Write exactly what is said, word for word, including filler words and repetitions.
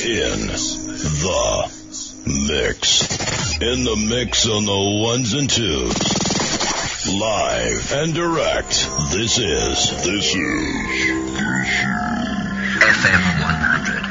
in the mix. In the mix on the ones and twos. Live and direct. This is, this is, this is F M one hundred.